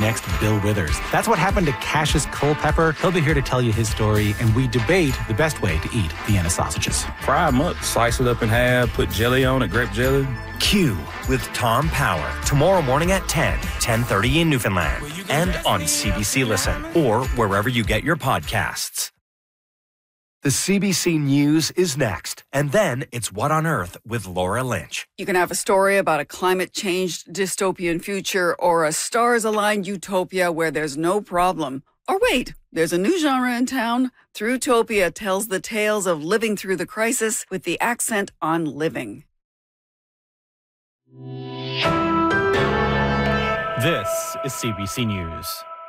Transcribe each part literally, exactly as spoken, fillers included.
next Bill Withers. That's what happened to Cassius Culpepper. He'll be here to tell you his story, and we debate the best way to eat Vienna sausages. Fry them up, slice it up in half, put jelly on it, grape jelly. Q with Tom Power. Tomorrow morning at ten, ten thirty in Newfoundland. And on C B C Listen or wherever you get your podcasts. The C B C News is next. And then it's What on Earth with Laura Lynch. You can have a story about a climate-changed dystopian future or a stars-aligned utopia where there's no problem. Or wait, there's a new genre in town. Throughtopia tells the tales of living through the crisis with the accent on living. This is C B C News.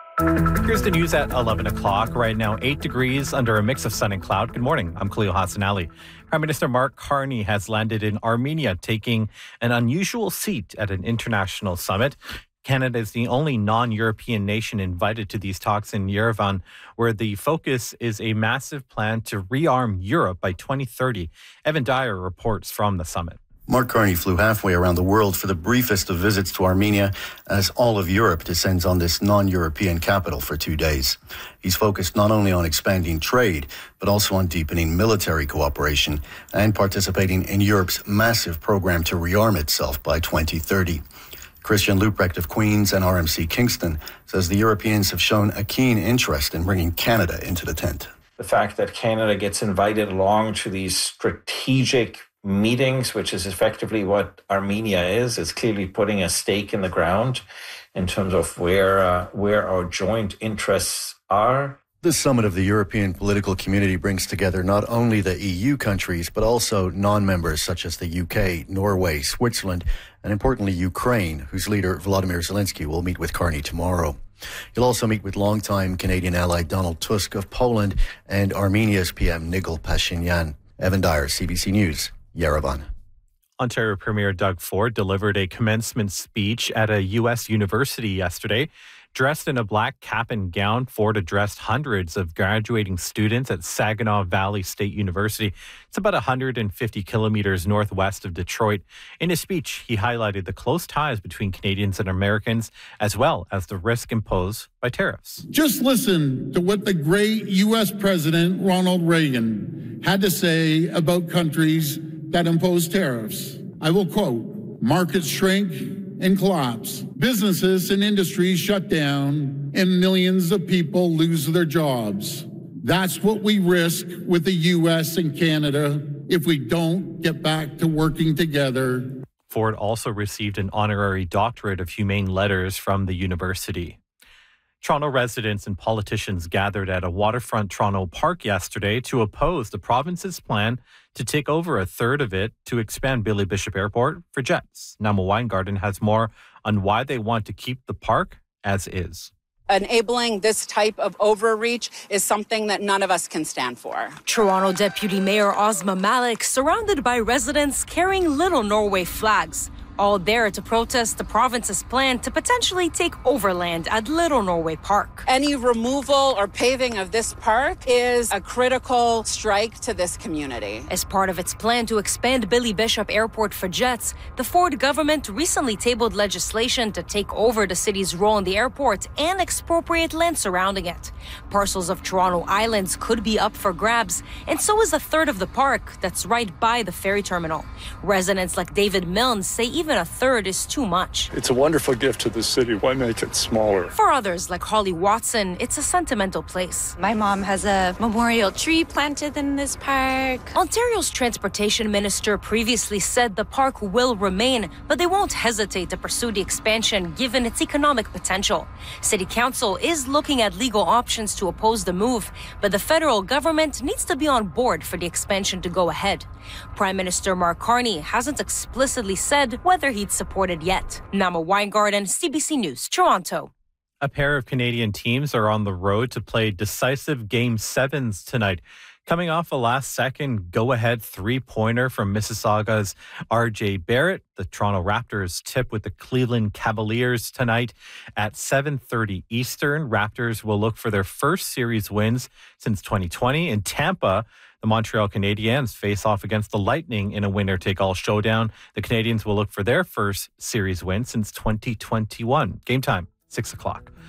Here's the news at eleven o'clock. Right now, eight degrees under a mix of sun and cloud. Good morning. I'm Khalil Hassan Ali. Prime Minister Mark Carney has landed in Armenia, taking an unusual seat at an international summit. Canada is the only non-European nation invited to these talks in Yerevan, where the focus is a massive plan to rearm Europe by twenty thirty. Evan Dyer reports from the summit. Mark Carney flew halfway around the world for the briefest of visits to Armenia as all of Europe descends on this non-European capital for two days. He's focused not only on expanding trade, but also on deepening military cooperation and participating in Europe's massive program to rearm itself by twenty thirty. Christian Leuprecht of Queen's and R M C Kingston says the Europeans have shown a keen interest in bringing Canada into the tent. The fact that Canada gets invited along to these strategic meetings, which is effectively what Armenia is, is clearly putting a stake in the ground in terms of where uh, where our joint interests are. This summit of the European political community brings together not only the E U countries, but also non-members such as the U K, Norway, Switzerland, and importantly, Ukraine, whose leader Volodymyr Zelensky will meet with Carney tomorrow. He'll also meet with longtime Canadian ally Donald Tusk of Poland and Armenia's P M Nikol Pashinyan. Evan Dyer, C B C News, Yerevan. Ontario Premier Doug Ford delivered a commencement speech at a U S university yesterday. Dressed in a black cap and gown, Ford addressed hundreds of graduating students at Saginaw Valley State University. It's about one hundred fifty kilometers northwest of Detroit. In his speech, he highlighted the close ties between Canadians and Americans, as well as the risk imposed by tariffs. Just listen to what the great U S President Ronald Reagan had to say about countries that impose tariffs. I will quote, "Markets shrink and collapse. Businesses and industries shut down, and millions of people lose their jobs. That's what we risk with the U S and Canada if we don't get back to working together." Ford also received an honorary doctorate of humane letters from the university. Toronto residents and politicians gathered at a waterfront Toronto park yesterday to oppose the province's plan to take over a third of it to expand Billy Bishop Airport for jets. Nama Weingarten has more on why they want to keep the park as is. Enabling this type of overreach is something that none of us can stand for. Toronto Deputy Mayor Ozma Malik surrounded by residents carrying Little Norway flags, all there to protest the province's plan to potentially take over land at Little Norway Park. Any removal or paving of this park is a critical strike to this community. As part of its plan to expand Billy Bishop Airport for jets, the Ford government recently tabled legislation to take over the city's role in the airport and expropriate land surrounding it. Parcels of Toronto Islands could be up for grabs, and so is a third of the park that's right by the ferry terminal. Residents like David Milne say even a third is too much. It's a wonderful gift to the city. Why make it smaller? For others, like Holly Watson, it's a sentimental place. My mom has a memorial tree planted in this park. Ontario's transportation minister previously said the park will remain, but they won't hesitate to pursue the expansion given its economic potential. City Council is looking at legal options to oppose the move, but the federal government needs to be on board for the expansion to go ahead. Prime Minister Mark Carney hasn't explicitly said whether he'd support it yet. Nama Weingarten, C B C News, Toronto. A pair of Canadian teams are on the road to play decisive Game sevens tonight. Coming off a last-second go-ahead three-pointer from Mississauga's R J Barrett, the Toronto Raptors tip with the Cleveland Cavaliers tonight at seven thirty Eastern. Raptors will look for their first series wins since twenty twenty. In Tampa, the Montreal Canadiens face off against the Lightning in a winner-take-all showdown. The Canadiens will look for their first series win since twenty twenty-one. Game time, six o'clock.